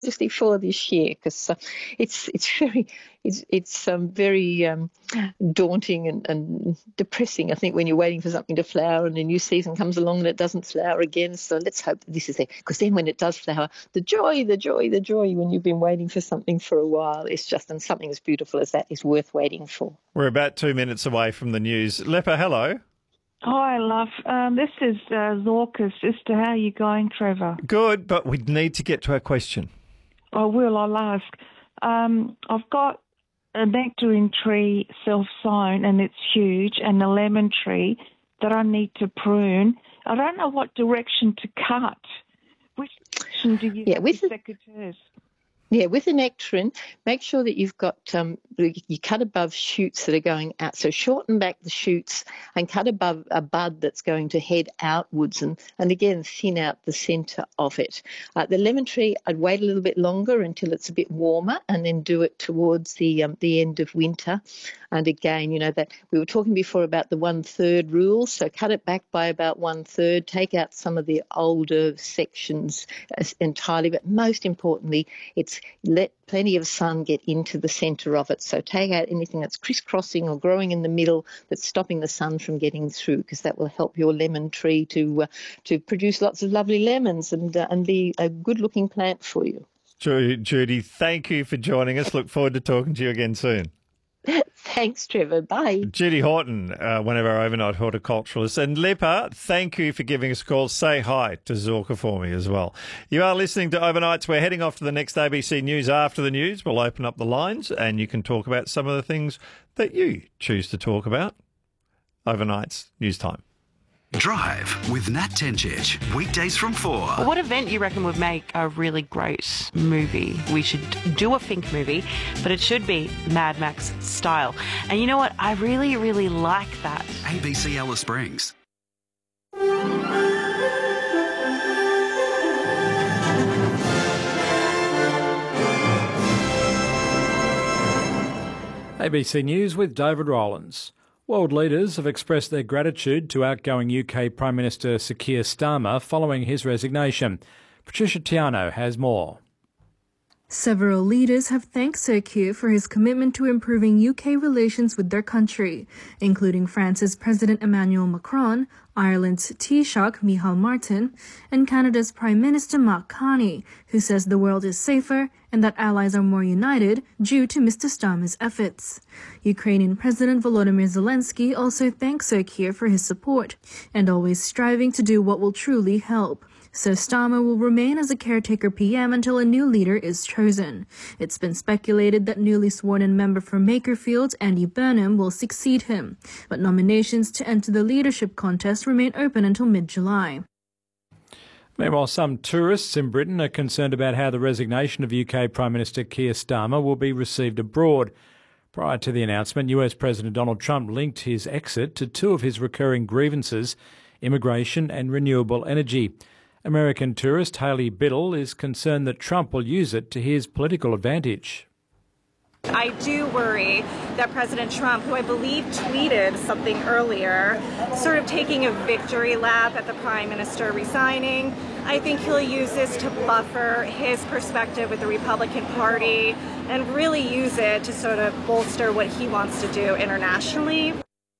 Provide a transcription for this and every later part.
obviously for this year, because it's very daunting and depressing, I think, when you're waiting for something to flower and a new season comes along and it doesn't flower again. So let's hope that this is there, because then when it does flower, the joy when you've been waiting for something for a while, it's just, and something as beautiful as that is worth waiting for. We're about 2 minutes away from the news. Lepa, hello. Hi, love. This is Zorka, sister. How are you going, Trevor? Good, but we need to get to our question. I'll ask. I've got a nectarine tree self-sown, and it's huge, and a lemon tree that I need to prune. I don't know what direction to cut. Which direction do you have with secateurs? Yeah, with the nectarine, make sure that you've got, you cut above shoots that are going out. So shorten back the shoots and cut above a bud that's going to head outwards, and again, thin out the centre of it. The lemon tree, I'd wait a little bit longer until it's a bit warmer and then do it towards the end of winter. And again, that we were talking before about the 1/3 rule. So cut it back by about 1/3, take out some of the older sections entirely. But most importantly, it's let plenty of sun get into the centre of it. So take out anything that's crisscrossing or growing in the middle that's stopping the sun from getting through, because that will help your lemon tree to produce lots of lovely lemons and be a good-looking plant for you. Judy, thank you for joining us. Look forward to talking to you again soon. Thanks, Trevor. Bye. Judy Horton, one of our overnight horticulturalists. And Lepa, thank you for giving us a call. Say hi to Zorka for me as well. You are listening to Overnights. We're heading off to the next ABC News. After the news, we'll open up the lines and you can talk about some of the things that you choose to talk about. Overnights, news time. Drive with Nat Tencic, weekdays from 4. What event you reckon would make a really great movie? We should do a Fink movie, but it should be Mad Max style. And you know what? I really, really like that. ABC Alice Springs. ABC News with David Rowlands. World leaders have expressed their gratitude to outgoing UK Prime Minister Sir Keir Starmer following his resignation. Patricia Tiano has more. Several leaders have thanked Sir Keir for his commitment to improving UK relations with their country, including France's President Emmanuel Macron, Ireland's Taoiseach Micheál Martin, and Canada's Prime Minister Mark Carney, who says the world is safer and that allies are more united due to Mr. Starmer's efforts. Ukrainian President Volodymyr Zelensky also thanked Sir Keir for his support and always striving to do what will truly help. Sir Starmer will remain as a caretaker PM until a new leader is chosen. It's been speculated that newly sworn-in member for Makerfield, Andy Burnham, will succeed him, but nominations to enter the leadership contest remain open until mid-July. Meanwhile, some tourists in Britain are concerned about how the resignation of UK Prime Minister Keir Starmer will be received abroad. Prior to the announcement, US President Donald Trump linked his exit to two of his recurring grievances, immigration and renewable energy. American tourist Haley Biddle is concerned that Trump will use it to his political advantage. I do worry that President Trump, who I believe tweeted something earlier, sort of taking a victory lap at the Prime Minister resigning, I think he'll use this to buffer his perspective with the Republican Party and really use it to sort of bolster what he wants to do internationally.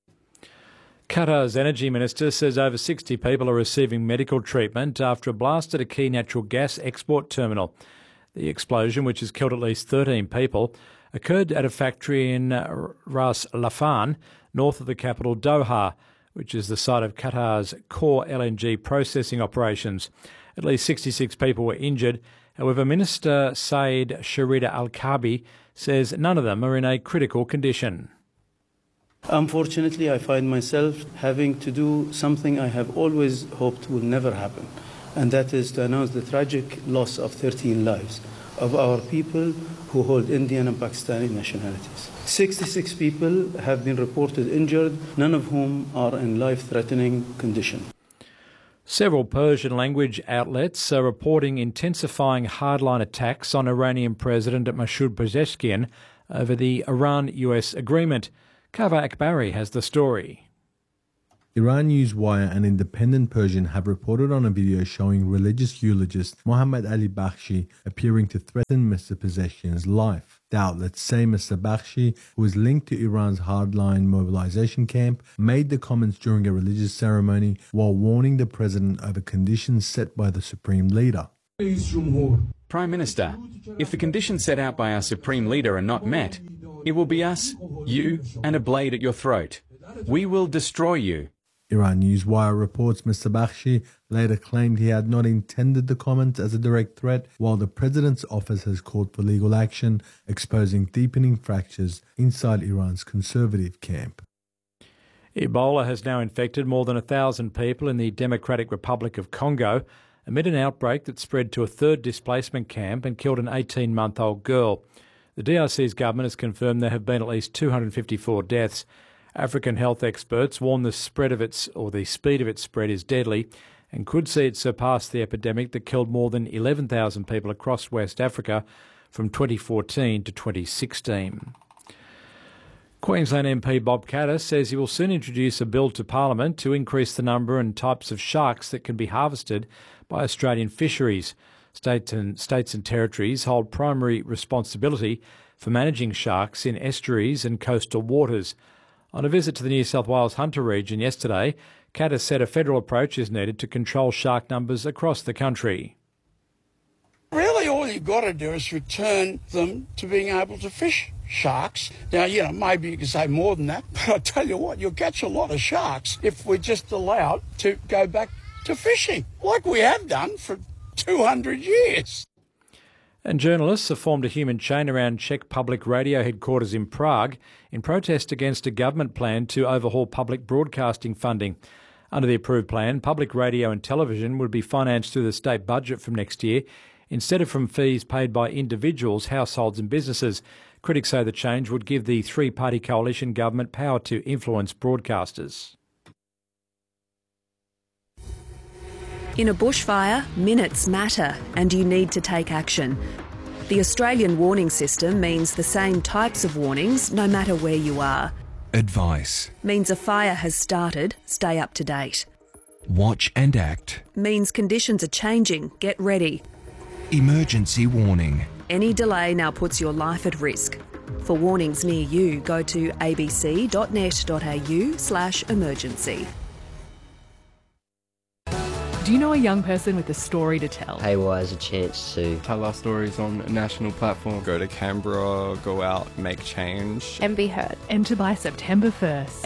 Qatar's energy minister says over 60 people are receiving medical treatment after a blast at a key natural gas export terminal. The explosion, which has killed at least 13 people, occurred at a factory in Ras Laffan, north of the capital Doha, which is the site of Qatar's core LNG processing operations. At least 66 people were injured. However, Minister Saeed Sharida Al-Kabi says none of them are in a critical condition. Unfortunately, I find myself having to do something I have always hoped will never happen, and that is to announce the tragic loss of 13 lives of our people who hold Indian and Pakistani nationalities. 66 people have been reported injured, none of whom are in life-threatening condition. Several Persian-language outlets are reporting intensifying hardline attacks on Iranian President Masoud Pezeshkian over the Iran-US agreement. Kava Akbari has the story. Iran Newswire and Independent Persian have reported on a video showing religious eulogist Mohammad Ali Bakhshi appearing to threaten Mr. Pezeshkian's life. The outlets say Mr. Bakhshi, who is linked to Iran's hardline mobilization camp, made the comments during a religious ceremony while warning the president over conditions set by the supreme leader. Prime Minister, if the conditions set out by our supreme leader are not met, it will be us, you, and a blade at your throat. We will destroy you. Iran Newswire reports Mr. Bakhshi later claimed he had not intended the comments as a direct threat, while the president's office has called for legal action, exposing deepening fractures inside Iran's conservative camp. Ebola has now infected more than 1,000 people in the Democratic Republic of Congo amid an outbreak that spread to a third displacement camp and killed an 18-month-old girl. The DRC's government has confirmed there have been at least 254 deaths. African health experts warn the speed of its spread is deadly and could see it surpass the epidemic that killed more than 11,000 people across West Africa from 2014 to 2016. Queensland MP Bob Katter says he will soon introduce a bill to Parliament to increase the number and types of sharks that can be harvested by Australian fisheries. States and territories hold primary responsibility for managing sharks in estuaries and coastal waters. On a visit to the New South Wales Hunter region yesterday, Katter said a federal approach is needed to control shark numbers across the country. Really, all you've got to do is return them to being able to fish sharks. Now, maybe you can say more than that, but I tell you what, you'll catch a lot of sharks if we're just allowed to go back to fishing, like we have done for 200 years. And journalists have formed a human chain around Czech Public Radio headquarters in Prague in protest against a government plan to overhaul public broadcasting funding. Under the approved plan, public radio and television would be financed through the state budget from next year, instead of from fees paid by individuals, households and businesses. Critics say the change would give the three-party coalition government power to influence broadcasters. In a bushfire, minutes matter and you need to take action. The Australian warning system means the same types of warnings no matter where you are. Advice. Means a fire has started, stay up to date. Watch and act. Means conditions are changing, get ready. Emergency warning. Any delay now puts your life at risk. For warnings near you, go to abc.net.au/emergency. Do you know a young person with a story to tell? Haywire has a chance to tell our stories on a national platform. Go to Canberra, go out, make change. And be heard. Enter by September 1st.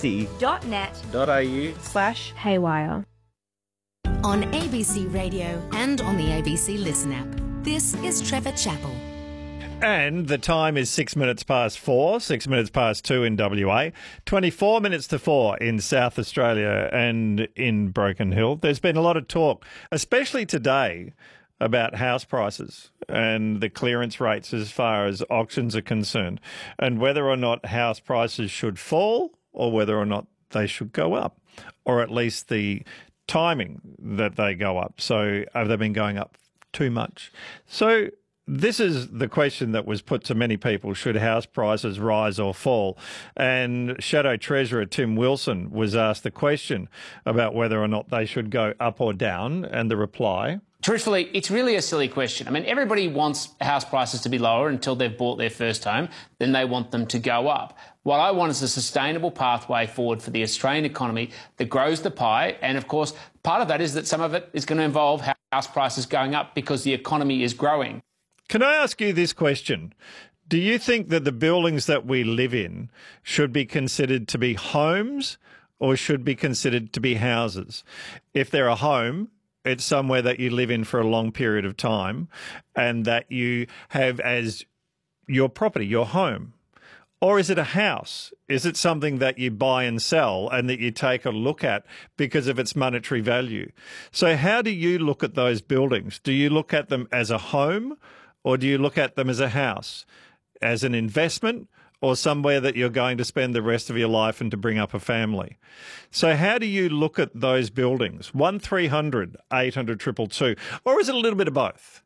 abc.net.au/haywire. On ABC Radio and on the ABC Listen app, this is Trevor Chappell. And the time is 6 minutes past 4, 6 minutes past 2 in WA, 24 minutes to 4 in South Australia and in Broken Hill. There's been a lot of talk, especially today, about house prices and the clearance rates as far as auctions are concerned, and whether or not house prices should fall or whether or not they should go up, or at least the timing that they go up. So have they been going up too much? So this is the question that was put to many people: should house prices rise or fall? And Shadow Treasurer Tim Wilson was asked the question about whether or not they should go up or down, and the reply: truthfully, it's really a silly question. I mean, everybody wants house prices to be lower until they've bought their first home. Then they want them to go up. What I want is a sustainable pathway forward for the Australian economy that grows the pie. And, of course, part of that is that some of it is going to involve house prices going up because the economy is growing. Can I ask you this question? Do you think that the buildings that we live in should be considered to be homes or should be considered to be houses? If they're a home, it's somewhere that you live in for a long period of time and that you have as your property, your home. Or is it a house? Is it something that you buy and sell and that you take a look at because of its monetary value? So how do you look at those buildings? Do you look at them as a home or do you look at them as a house, as an investment, or somewhere that you're going to spend the rest of your life and to bring up a family? So how do you look at those buildings? 1300 800 222, or is it a little bit of both?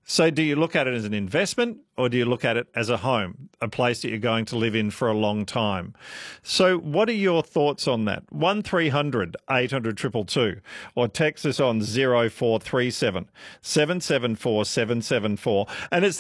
So do you look at it as an investment or do you look at it as a home, a place that you're going to live in for a long time? So what are your thoughts on that? 1300 800 222 or text us on 0437 774 774. And it's